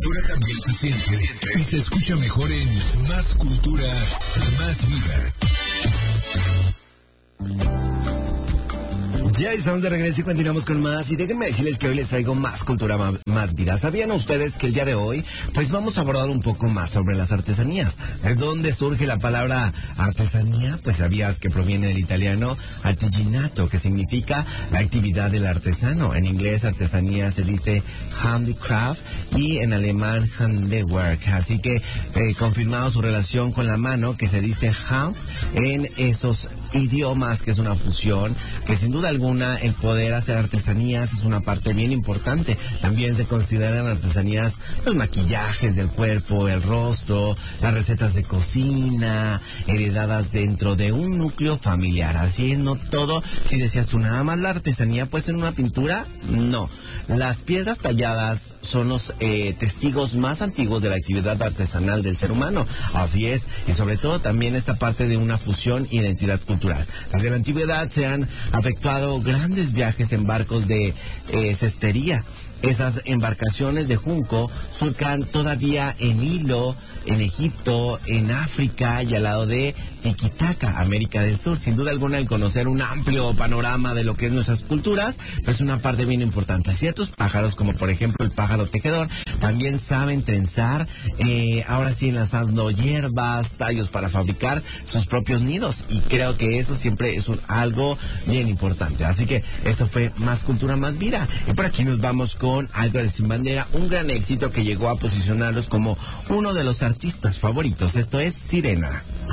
cultura también se siente y se escucha mejor en Más Cultura, Más Vida. Ya estamos de regreso y continuamos con más. Y déjenme decirles que hoy les traigo más cultura, más vida. ¿Sabían ustedes que el día de hoy, pues vamos a abordar un poco más sobre las artesanías? ¿De dónde surge la palabra artesanía? Pues sabías que proviene del italiano artigianato, que significa la actividad del artesano. En inglés, artesanía se dice handicraft y en alemán handwerk. Así que confirmado su relación con la mano, que se dice hand, en esos idiomas, que es una fusión, que sin duda alguna el poder hacer artesanías es una parte bien importante. También se consideran artesanías los maquillajes del cuerpo, el rostro, las recetas de cocina, heredadas dentro de un núcleo familiar. Así es, no todo. Si decías tú nada más la artesanía puede ser una pintura, no. Las piedras talladas son los testigos más antiguos de la actividad artesanal del ser humano. Así es, y sobre todo también esta parte de una fusión y identidad cultural. Desde la antigüedad se han efectuado grandes viajes en barcos de cestería. Esas embarcaciones de junco surcan todavía en Hilo, en Egipto, en África y al lado de Titicaca, América del Sur. Sin duda alguna, el conocer un amplio panorama de lo que es nuestras culturas es una parte bien importante. Ciertos pájaros, como por ejemplo el pájaro tejedor, también saben trenzar, ahora sí enlazando hierbas, tallos para fabricar sus propios nidos. Y creo que eso siempre es algo bien importante. Así que eso fue Más Cultura, Más Vida. Y por aquí nos vamos con algo de Sin Bandera, un gran éxito que llegó a posicionarlos como uno de los artistas favoritos. Esto es Sirena.